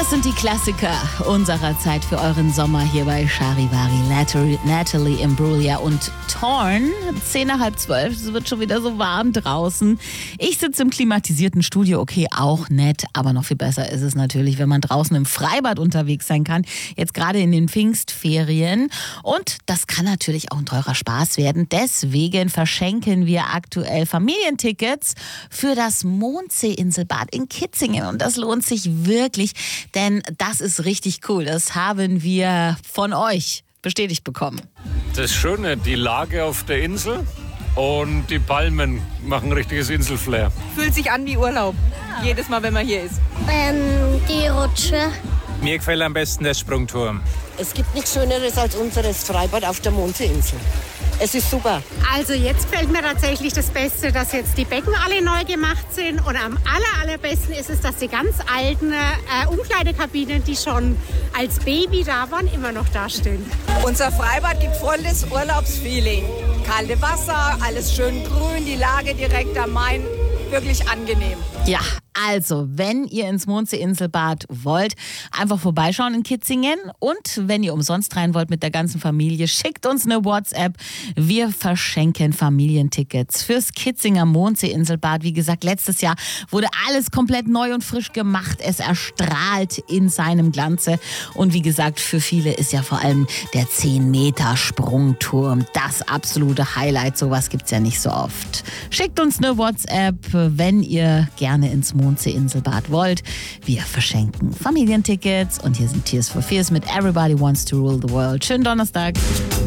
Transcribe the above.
Das sind die Klassiker unserer Zeit für euren Sommer hier bei Charivari, Natalie Imbruglia und Torn. 10 nach halb 12, es wird schon wieder so warm draußen. Ich sitze im klimatisierten Studio, okay, auch nett, aber noch viel besser ist es natürlich, wenn man draußen im Freibad unterwegs sein kann. Jetzt gerade in den Pfingstferien. Und das kann natürlich auch ein teurer Spaß werden. Deswegen verschenken wir aktuell Familientickets für das Mondseeinselbad in Kitzingen. Und das lohnt sich wirklich, denn das ist richtig cool. Das haben wir von euch bestätigt bekommen. Das Schöne, die Lage auf der Insel und die Palmen machen ein richtiges Inselflair. Fühlt sich an wie Urlaub, jedes Mal, wenn man hier ist. Die Rutsche. Mir gefällt am besten der Sprungturm. Es gibt nichts Schöneres als unseres Freibad auf der Mondseeinsel. Es ist super. Also jetzt fällt mir tatsächlich das Beste, dass jetzt die Becken alle neu gemacht sind. Und am allerbesten ist es, dass die ganz alten Umkleidekabinen, die schon als Baby da waren, immer noch da stehen. Unser Freibad gibt volles Urlaubsfeeling. Kalte Wasser, alles schön grün, die Lage direkt am Main. Wirklich angenehm. Ja, also, wenn ihr ins Mondseeinselbad wollt, einfach vorbeischauen in Kitzingen. Und wenn ihr umsonst rein wollt mit der ganzen Familie, schickt uns eine WhatsApp. Wir verschenken Familientickets fürs Kitzinger Mondseeinselbad. Wie gesagt, letztes Jahr wurde alles komplett neu und frisch gemacht. Es erstrahlt in seinem Glanze. Und wie gesagt, für viele ist ja vor allem der 10-Meter-Sprungturm das absolute Highlight. Sowas gibt's ja nicht so oft. Schickt uns eine WhatsApp, wenn ihr gerne ins Mondseeinselbad wollt. Wir verschenken Familientickets und hier sind Tears for Fears mit Everybody Wants to Rule the World. Schönen Donnerstag.